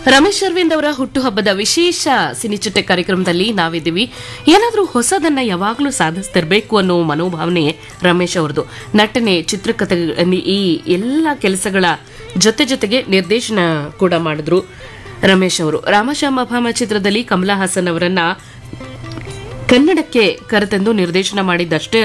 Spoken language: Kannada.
ರಮೇಶ್ ಅರವಿಂದ್ ಅವರ ಹುಟ್ಟುಹಬ್ಬದ ವಿಶೇಷ ಸಿನಿಚಿಟ್ಟೆ ಕಾರ್ಯಕ್ರಮದಲ್ಲಿ ನಾವಿದ್ದೀವಿ. ಏನಾದ್ರೂ ಹೊಸದನ್ನ ಯಾವಾಗಲೂ ಸಾಧಿಸ್ತಿರ್ಬೇಕು ಅನ್ನೋ ಮನೋಭಾವನೆ ರಮೇಶ್ ಅವರದು. ನಟನೆ, ಚಿತ್ರಕಥೆ, ಈ ಎಲ್ಲ ಕೆಲಸಗಳ ಜೊತೆಗೆ ನಿರ್ದೇಶನ ಕೂಡ ಮಾಡಿದ್ರು ರಮೇಶ್ ಅವರು. ರಾಮಶ್ಯಾಮ ಭಾಮ ಚಿತ್ರದಲ್ಲಿ ಕಮಲಾ ಹಾಸನ್ ಅವರನ್ನ ಕನ್ನಡಕ್ಕೆ ಕರೆತಂದು ನಿರ್ದೇಶನ ಮಾಡಿದ್ದಷ್ಟೇ